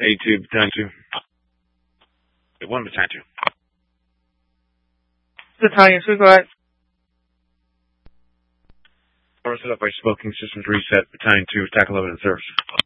A2, Battalion 2. 1, Battalion 2. Battalion 2, go ahead. Power set up by smoking systems reset. Battalion 2, attack 11 in service.